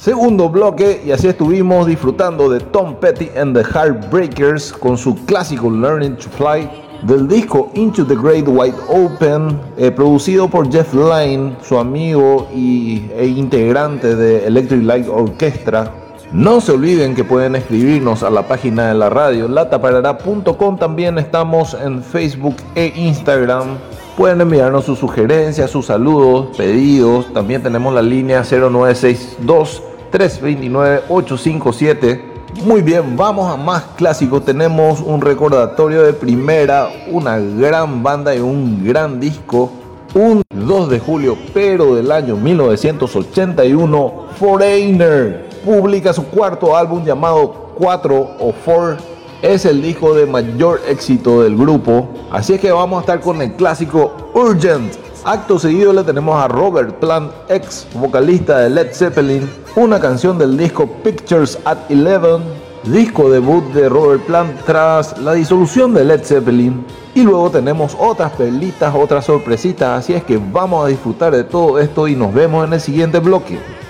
Segundo bloque, y así estuvimos disfrutando de Tom Petty and the Heartbreakers con su clásico Learning to Fly, del disco Into the Great Wide Open, producido por Jeff Lynne, su amigo e integrante de Electric Light Orchestra. No se olviden que pueden escribirnos a la página de la radio lataparara.com. También estamos en Facebook e Instagram. Pueden enviarnos sus sugerencias, sus saludos, pedidos. También tenemos la línea 0962-329-857. Muy bien, vamos a más clásicos. Tenemos un recordatorio de primera, una gran banda y un gran disco. Un 2 de julio, pero del año 1981, Foreigner publica su cuarto álbum llamado 4 o 4. Es el disco de mayor éxito del grupo, así es que vamos a estar con el clásico Urgent. Acto seguido le tenemos a Robert Plant, ex vocalista de Led Zeppelin, una canción del disco Pictures at 11, disco debut de Robert Plant tras la disolución de Led Zeppelin. Y luego tenemos otras perlitas, otras sorpresitas, así es que vamos a disfrutar de todo esto y nos vemos en el siguiente bloque.